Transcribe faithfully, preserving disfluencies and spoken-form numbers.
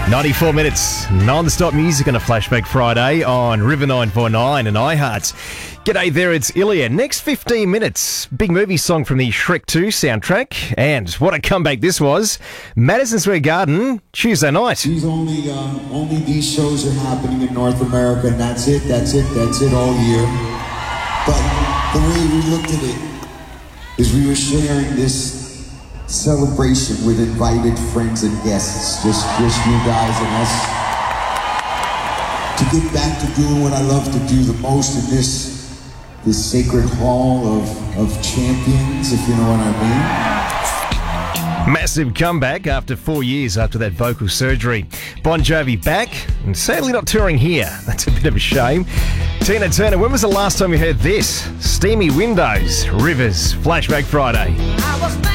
ninety-four minutes non-stop music on a Flashback Friday on River nine four nine and iHeart. G'day there, it's Ilya. Next fifteen minutes, big movie song from the Shrek two soundtrack. And what a comeback this was. Madison Square Garden, Tuesday night. These only, um, only these shows are happening in North America, and that's it, that's it, that's it all year. But the way we looked at it is we were sharing this celebration with invited friends and guests, just, just you guys and us, to get back to doing what I love to do the most in this this sacred hall of, of champions, if you know what I mean. Massive comeback after four years after that vocal surgery. Bon Jovi back, and sadly not touring here. That's a bit of a shame. Tina Turner, when was the last time you heard this? Steamy Windows, Rivers, Flashback Friday.